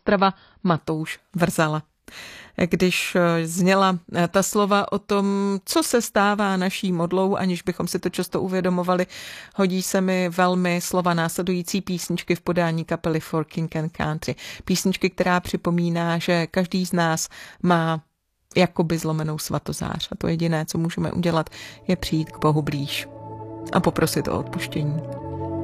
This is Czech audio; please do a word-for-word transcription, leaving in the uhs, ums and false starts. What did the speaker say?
Ostrava Matouš Vrzala. Když zněla ta slova o tom, co se stává naší modlou, aniž bychom si to často uvědomovali, hodí se mi velmi slova následující písničky v podání kapely For King and Country. Písničky, která připomíná, že každý z nás má jakoby zlomenou svatozář a to jediné, co můžeme udělat, je přijít k Bohu blíž a poprosit o odpuštění.